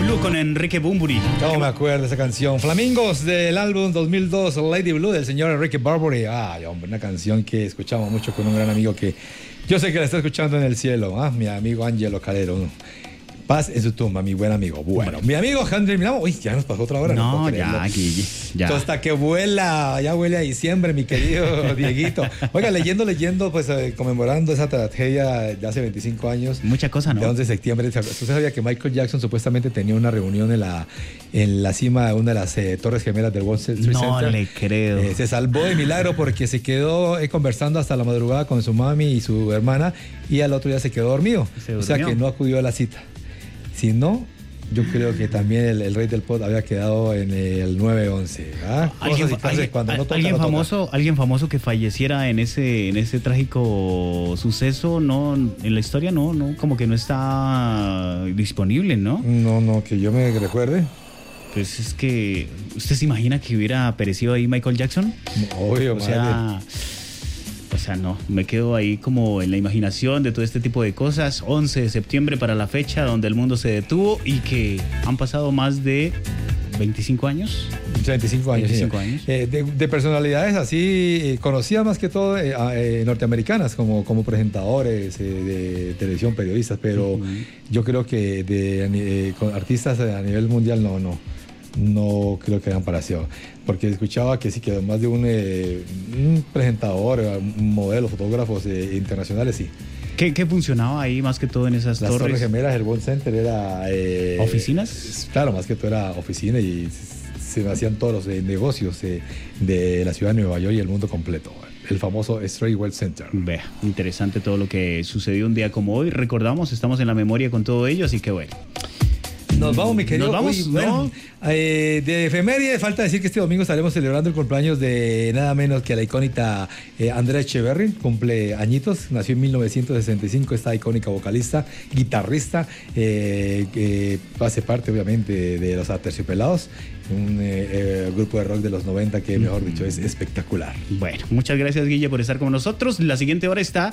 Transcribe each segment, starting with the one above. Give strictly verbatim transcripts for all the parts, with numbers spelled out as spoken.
Blue con Enrique Bunbury. No me acuerdo de esa canción. Flamingos del álbum dos mil dos, Lady Blue, del señor Enrique Bunbury. Ay, hombre, una canción que escuchamos mucho con un gran amigo que yo sé que la está escuchando en el cielo. Ah, mi amigo Ángelo Calero. Paz en su tumba, mi buen amigo. Bueno, mi amigo Henry Milamo. Uy, ya nos pasó otra hora. No, no ya, aquí, ya. Hasta que vuela, ya huele a diciembre, mi querido Dieguito. Oiga, leyendo, leyendo, pues eh, conmemorando esa tragedia de hace veinticinco años. Mucha cosa, ¿no? De once de septiembre. ¿Usted sabía que Michael Jackson supuestamente tenía una reunión en la, en la cima de una de las eh, torres gemelas del World Trade Center? No le creo. Eh, se salvó de milagro porque se quedó eh, conversando hasta la madrugada con su mami y su hermana y al otro día se quedó dormido. Se o sea que no acudió a la cita. Si no, yo creo que también el, el rey del pop había quedado en el nueve once. ¿Ah? ¿Alguien, alguien, cuando no toca, ¿alguien, no famoso, toca. alguien famoso que falleciera en ese en ese trágico suceso, no, en la historia no, no, como que no está disponible, ¿no? No, no, que yo me recuerde. Pues es que, ¿usted se imagina que hubiera perecido ahí Michael Jackson? Obvio, o sea, madre. O sea, no, me quedo ahí como en la imaginación de todo este tipo de cosas. once de septiembre para la fecha donde el mundo se detuvo y que han pasado más de veinticinco años. veinticinco años. veinticinco años. Eh, de, de personalidades así eh, conocidas más que todo eh, eh, norteamericanas como, como presentadores eh, de televisión, periodistas, pero uh-huh. yo creo que de eh, con artistas a nivel mundial no, no. No creo que hayan parecido, porque escuchaba que sí, que más de un, eh, un presentador, un modelo, fotógrafos eh, internacionales, sí. ¿Qué, ¿Qué funcionaba ahí más que todo en esas Las torres? Torres Gemelas, el World Center era... Eh, ¿Oficinas? Claro, más que todo era oficina y se, se hacían todos los eh, negocios eh, de la ciudad de Nueva York y el mundo completo. El famoso Straight World Center. Vea, interesante todo lo que sucedió un día como hoy. Recordamos, estamos en la memoria con todo ello, así que bueno. Nos vamos, mi querido. Nos vamos, Uy, bueno, ¿no? eh, de efeméride, falta decir que este domingo estaremos celebrando el cumpleaños de nada menos que la icónica eh, Andrea Echeverry, cumple añitos, nació en mil novecientos sesenta y cinco, esta icónica vocalista, guitarrista, eh, que hace parte obviamente de, de los Aterciopelados, un eh, eh, grupo de rock de los noventa que, mejor dicho, es espectacular. Bueno, muchas gracias, Guille, por estar con nosotros. La siguiente hora está...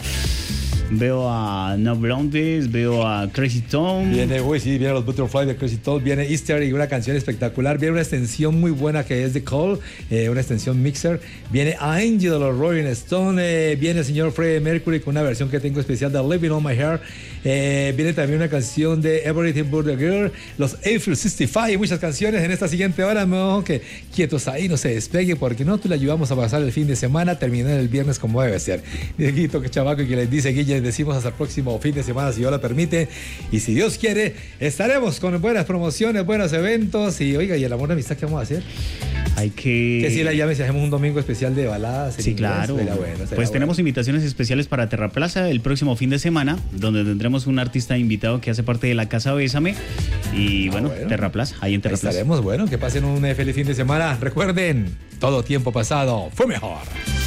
Veo a No Blondes, veo a Crazy Town. Viene, uy, sí, viene los Butterfly de Crazy Town, viene Easter y una canción espectacular. Viene una extensión muy buena que es The Call, eh, una extensión mixer. Viene Angel de los Rolling Stones. Eh, viene el señor Freddie Mercury con una versión que tengo especial de Living on My Hair. Eh, viene también una canción de Everything But the Girl. Los April sesenta y cinco y muchas canciones en esta siguiente hora. Mejor que quietos ahí, no se despegue, porque nosotros le ayudamos a pasar el fin de semana, terminar el viernes como debe ser. Dieguito, que chavaco, y que les dice Guille. Decimos hasta el próximo fin de semana, si Dios lo permite, y si Dios quiere, estaremos con buenas promociones, buenos eventos, y oiga, ¿y el amor de amistad qué vamos a hacer? Hay que... Que si la llame, si hacemos un domingo especial de baladas. Sí, inglés, claro. Bueno, pues bueno. Tenemos invitaciones especiales para Terraplaza el próximo fin de semana, donde tendremos un artista invitado que hace parte de la Casa Bésame, y ah, bueno, bueno, Terraplaza, ahí en Terraplaza. Estaremos, bueno, que pasen un feliz fin de semana. Recuerden, todo tiempo pasado fue mejor.